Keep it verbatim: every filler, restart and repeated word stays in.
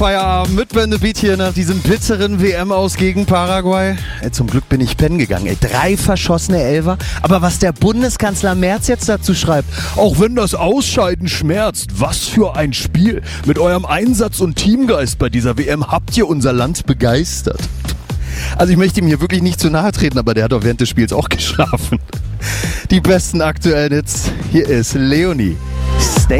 Feierabend mit Bendebeat hier nach diesem bitteren W M-Aus gegen Paraguay. Ey, zum Glück bin ich pennen gegangen. Ey, drei verschossene Elfer. Aber was der Bundeskanzler Merz jetzt dazu schreibt, auch wenn das Ausscheiden schmerzt, was für ein Spiel. Mit eurem Einsatz und Teamgeist bei dieser W M habt ihr unser Land begeistert. Also ich möchte ihm hier wirklich nicht zu nahe treten, aber der hat doch während des Spiels auch geschlafen. Die besten aktuellen Hits. Hier ist Leonie. Stay.